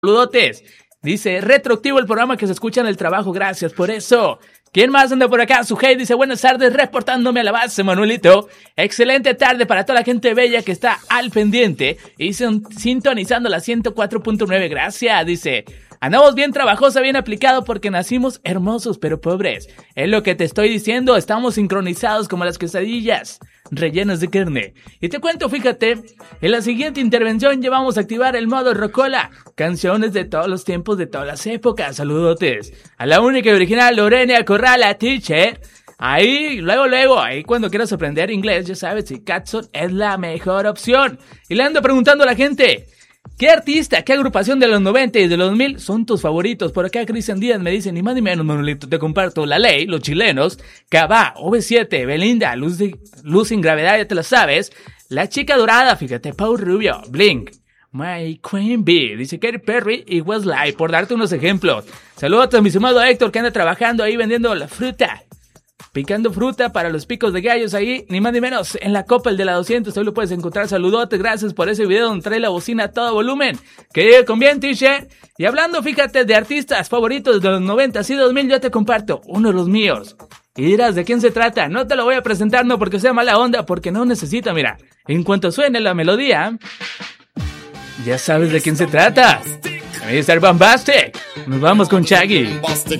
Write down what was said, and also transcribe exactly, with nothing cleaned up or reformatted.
Saludotes. Dice, retroactivo el programa que se escucha en el trabajo, gracias por eso. ¿Quién más anda por acá? Sujei dice, buenas tardes, reportándome a la base, Manuelito. Excelente tarde para toda la gente bella que está al pendiente y sin- sintonizando la ciento cuatro punto nueve, gracias, dice. Andamos bien trabajosa, bien aplicado porque nacimos hermosos pero pobres. Es lo que te estoy diciendo, estamos sincronizados como las quesadillas rellenas de carne. Y te cuento, fíjate, en la siguiente intervención ya vamos a activar el modo Rocola. Canciones de todos los tiempos, de todas las épocas. Saludotes a la única y original Lorena Corrala, teacher. Ahí, luego, luego, ahí cuando quieras aprender inglés, ya sabes, si Catson es la mejor opción. Y le ando preguntando a la gente, ¿qué artista, qué agrupación de los noventa y de los dos mil son tus favoritos? Por acá Cristian Díaz me dice, ni más ni menos, Manuelito, te comparto La Ley, Los Chilenos, Cabá, O V siete, Belinda, Luz, de, Luz sin Gravedad, ya te lo sabes, La Chica Dorada, fíjate, Paul Rubio, Blink, My Queen Bee, dice Katy Perry y Westlife, por darte unos ejemplos. Saludos a mi estimado Héctor que anda trabajando ahí vendiendo la fruta. Picando fruta para los picos de gallos ahí, ni más ni menos, en la Copa el de la doscientos, ahí lo puedes encontrar. Saludotes, gracias por ese video donde trae la bocina a todo volumen. Que llegue con bien, t-shirt. Y hablando, fíjate, de artistas favoritos de los noventa y dos mil, yo te comparto uno de los míos. Y dirás, ¿de quién se trata? No te lo voy a presentar, no porque sea mala onda, porque no necesita, mira. En cuanto suene la melodía, ya sabes de quién se trata. mister Bombastic. Nos vamos con Shaggy.